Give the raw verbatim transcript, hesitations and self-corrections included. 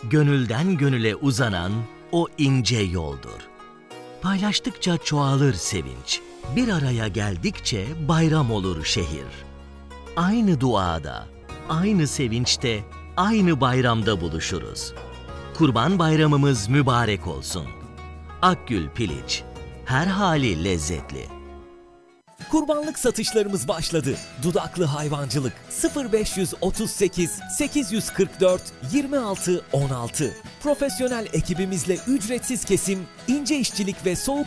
Gönülden gönüle uzanan o ince yoldur. Paylaştıkça çoğalır sevinç. Bir araya geldikçe bayram olur şehir. Aynı duada, aynı sevinçte, aynı bayramda buluşuruz. Kurban Bayramımız mübarek olsun. Akgül Piliç, her hali lezzetli. Kurbanlık satışlarımız başladı. Dudaklı hayvancılık sıfır beş otuz sekiz sekiz yüz kırk dört yirmi altı on altı. Profesyonel ekibimizle ücretsiz kesim, ince işçilik ve soğuk